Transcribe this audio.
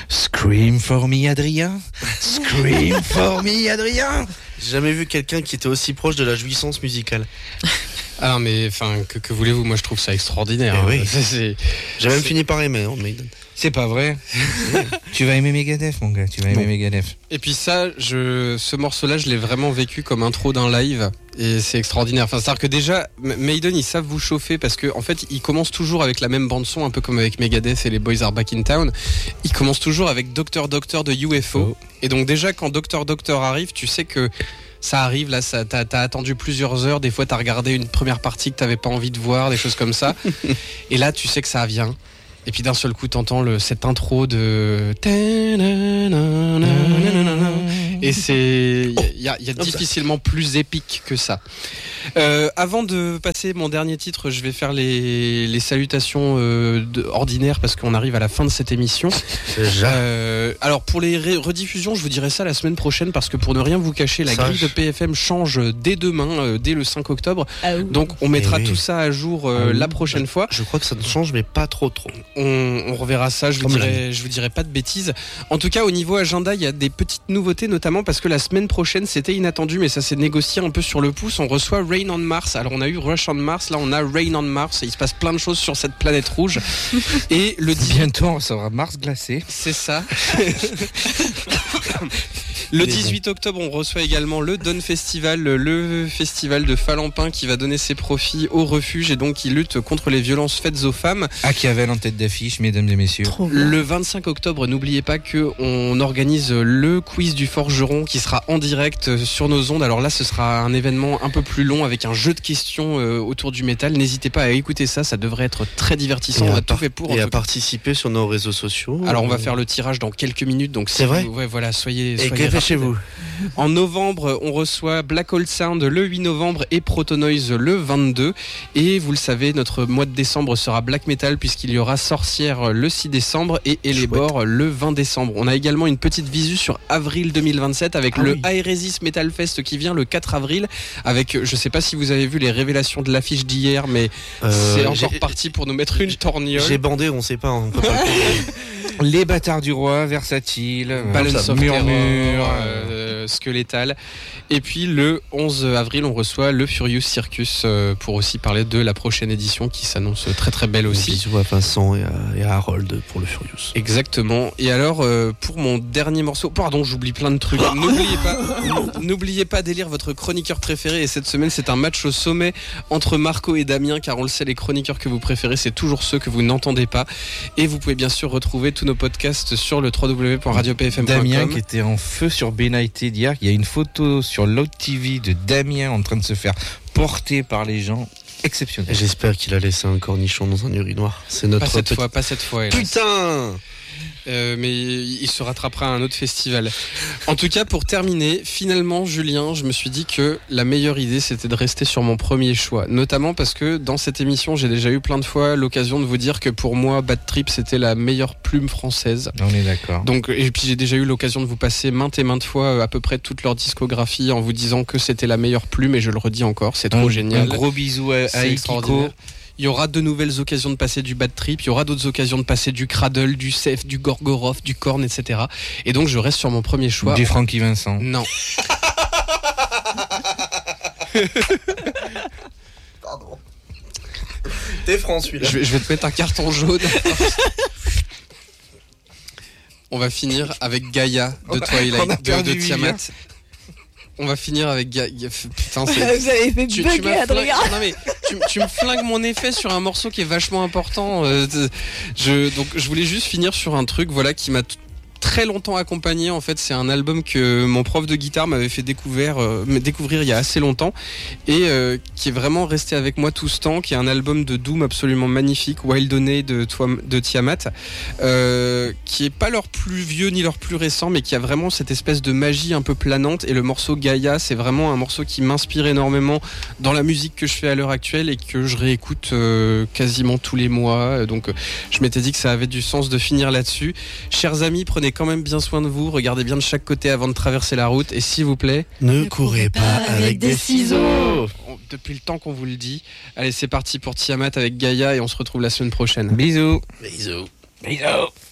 Scream for me, Adrien. Scream for me, Adrien. J'ai jamais vu quelqu'un qui était aussi proche de la jouissance musicale. Ah mais enfin que voulez-vous, moi je trouve ça extraordinaire. Oui. J'ai même fini par aimer Maiden. C'est pas vrai. Tu vas aimer Megadeth, mon gars. Tu vas aimer Megadeth. Et puis ça, ce morceau-là, je l'ai vraiment vécu comme intro d'un live. Et c'est extraordinaire. Enfin, c'est-à-dire que déjà, Maiden, ils savent vous chauffer parce que en fait, ils commencent toujours avec la même bande-son, un peu comme avec Megadeth et les Boys Are Back in Town. Ils commencent toujours avec Dr. Doctor de UFO. Et donc déjà, quand Dr. Doctor arrive, tu sais que ça arrive, là, t'as attendu plusieurs heures, des fois t'as regardé une première partie que t'avais pas envie de voir, des choses comme ça. Et là, tu sais que ça vient. Et puis d'un seul coup, t'entends cette intro de... Et il y a difficilement plus épique que ça. Avant de passer mon dernier titre, je vais faire les salutations ordinaires parce qu'on arrive à la fin de cette émission. Alors pour les rediffusions, je vous dirai ça la semaine prochaine parce que pour ne rien vous cacher, la grille de PFM change dès demain, dès le 5 octobre. Donc on mettra tout ça à jour la prochaine fois. Je crois que ça ne change mais pas trop. On reverra ça, je vous dirai pas de bêtises. En tout cas, au niveau agenda, il y a des petites nouveautés, notamment parce que la semaine prochaine, c'était inattendu, mais ça s'est négocié un peu sur le pouce. On reçoit Rain on Mars. Alors, on a eu Rush on Mars, là, on a Rain on Mars. Et il se passe plein de choses sur cette planète rouge. Et bientôt, on recevra Mars glacé. C'est ça. Le 18 octobre, on reçoit également le Dawn Festival, le festival de Falampin qui va donner ses profits au refuge et donc qui lutte contre les violences faites aux femmes. Machiavel en tête d'affiche, mesdames et messieurs. Le 25 octobre, n'oubliez pas qu'on organise le quiz du forgeron qui sera en direct sur nos ondes. Alors là, ce sera un événement un peu plus long avec un jeu de questions autour du métal. N'hésitez pas à écouter ça, ça devrait être très divertissant. On a tout fait pour. Et à participer sur nos réseaux sociaux. Alors on va faire le tirage dans quelques minutes. Donc c'est vrai. Ouais, voilà, soyez chez vous. En novembre, on reçoit Black Hole Sound le 8 novembre et Protonoise le 22. Et vous le savez, notre mois de décembre sera Black Metal puisqu'il y aura Sorcière le 6 décembre et Elebor le 20 décembre. On a également une petite visu sur avril 2027 avec le Aeresis Metal Fest qui vient le 4 avril avec, je sais pas si vous avez vu les révélations de l'affiche d'hier, mais c'est encore parti pour nous mettre une torgnole. J'ai bandé, on sait pas. On peut pas les bâtards du roi, Versatile, Balance of Murmure, Skelétal. Et puis le 11 avril, on reçoit le Furious Circus pour aussi parler de la prochaine édition qui s'annonce très très belle aussi. Bisous à Vincent et à Harold pour le Furious. Exactement. Et alors, pour mon dernier morceau, pardon, j'oublie plein de trucs. N'oubliez pas d'élire votre chroniqueur préféré. Et cette semaine, c'est un match au sommet entre Marco et Damien, car on le sait, les chroniqueurs que vous préférez, c'est toujours ceux que vous n'entendez pas. Et vous pouvez bien sûr retrouver tous nos podcasts sur le www.radiopfm.com. Damien qui était en feu sur Benighted hier. Il y a une photo sur l'autre TV de Damien en train de se faire porter par les gens. Exceptionnel. J'espère qu'il a laissé un cornichon dans un urinoir. C'est notre pas cette fois. Putain. Mais il se rattrapera à un autre festival. En tout cas, pour terminer, finalement, Julien, je me suis dit que la meilleure idée, c'était de rester sur mon premier choix. Notamment parce que dans cette émission, j'ai déjà eu plein de fois l'occasion de vous dire que pour moi, Bad Trip, c'était la meilleure plume française. On est d'accord. Donc, et puis j'ai déjà eu l'occasion de vous passer maintes et maintes fois à peu près toute leur discographie en vous disant que c'était la meilleure plume, et je le redis encore, c'est trop génial. Un gros bisou à Ikiko. Il y aura de nouvelles occasions de passer du Bad Trip, il y aura d'autres occasions de passer du Cradle, du Seth, du Gorgoroth, du Korn, etc. Et donc je reste sur mon premier choix. Du Frankie Vincent. Non. Pardon. T'es franc celui-là. Je vais te mettre un carton jaune. On va finir avec Gaïa de Twilight, de Tiamat. On va finir avec Putain, vous avez fait bugger Adrien. Non mais tu me flingues mon effet sur un morceau qui est vachement important. Donc je voulais juste finir sur un truc qui m'a très longtemps accompagné. En fait, c'est un album que mon prof de guitare m'avait fait découvrir il y a assez longtemps et qui est vraiment resté avec moi tout ce temps, qui est un album de doom absolument magnifique, Wild Honey de Tiamat, qui est pas leur plus vieux ni leur plus récent, mais qui a vraiment cette espèce de magie un peu planante. Et le morceau Gaïa, c'est vraiment un morceau qui m'inspire énormément dans la musique que je fais à l'heure actuelle et que je réécoute quasiment tous les mois. Donc je m'étais dit que ça avait du sens de finir là-dessus. Chers amis, prenez quand même bien soin de vous, regardez bien de chaque côté avant de traverser la route et s'il vous plaît, ne courez pas avec des ciseaux. Depuis le temps qu'on vous le dit. Allez, c'est parti pour Tiamat avec Gaïa et on se retrouve la semaine prochaine. Bisous. Bisous. Bisous.